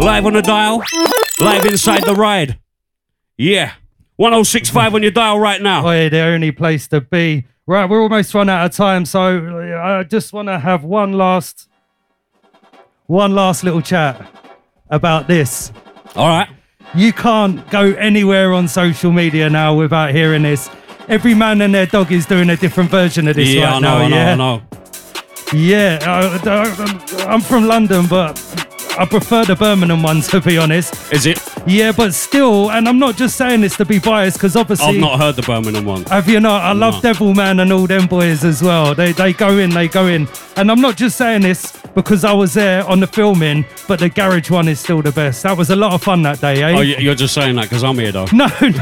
Live on the dial. Live inside the ride. Yeah. 1065 on your dial right now. Oh, yeah, the only place to be. Right, we're almost run out of time, so I just want to have one last little chat about this. All right. You can't go anywhere on social media now without hearing this. Every man and their dog is doing a different version of this right now. I know. Yeah, I'm from London, but I prefer the Birmingham one, to be honest. Is it? Yeah, but still, and I'm not just saying this to be biased, because obviously... I've not heard the Birmingham one. Have you not? I love Devilman and all them boys as well. They go in. And I'm not just saying this because I was there on the filming, but the garage one is still the best. That was a lot of fun that day, eh? Oh, you're just saying that because I'm here, though. No,